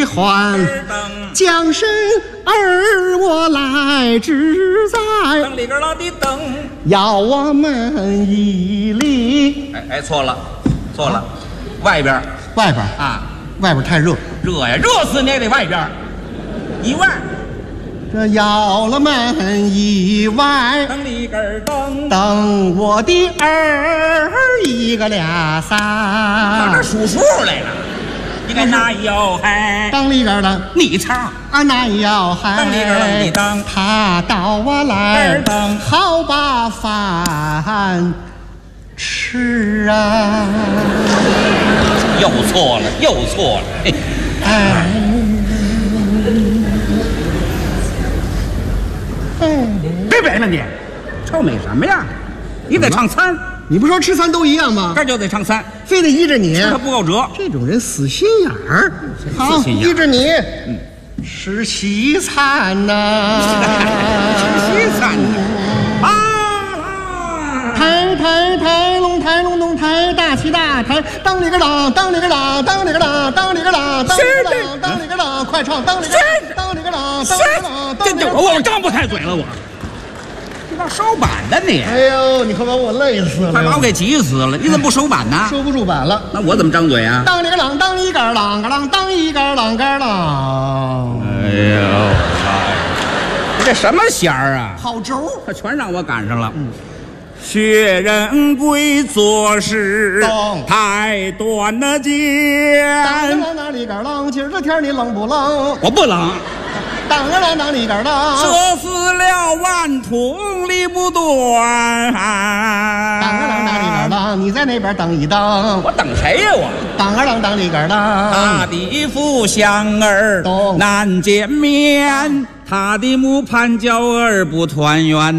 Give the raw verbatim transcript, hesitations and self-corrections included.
喜欢，将身而我来志在。 等里个老的等， 要我们一礼。 哎哎，错了，错了，外边外边啊， 外边太热， 热呀，热死你也得外边，以外。 这要了门以外， 等里个等， 等我的儿一个俩上仨。 这数数来了。你看那哟嗨， 当里个当你唱啊那要嗨， 当里个啷里当他到我来儿当， 好把饭吃啊。 又错了，又错了。嘿哎。 别别了你，臭美什么呀？你得唱三， 你不说吃三都一样吗？ 这就得唱三， 非得依着你， 他不够折。 这种人死心眼儿。好， 死心眼儿依着你，嗯，吃西餐呐， 吃西餐呐，啊！ 抬抬抬龙抬龙龙抬大起大抬，当里个啷当里个啷当里个啷当里个啷当里个啷当里个啷，快唱当里个当里个啷当里个啷当里个啷。 我我张不开嘴了，我。你倒手板呢你？ 哎呦，你快把我累死了！ 快把我给急死了！你怎么不手板呢？ 收不住板了。 那我怎么张嘴啊？ 当里个啷当一个啷个啷当一个啷个啷。 哎呦，你这什么弦儿啊？ 好轴， 他全让我赶上了。嗯，薛仁贵做事太短了当见。 啷当里个啷，今儿这天你冷不冷？ 我不冷。 当啷当里个啷， 射死了万通理不断。 当啷当里个啷，你在那边等一等。 我等谁呀我？ 当啷当里个啷， 他的父相儿难见面，他的母盼娇儿不团圆。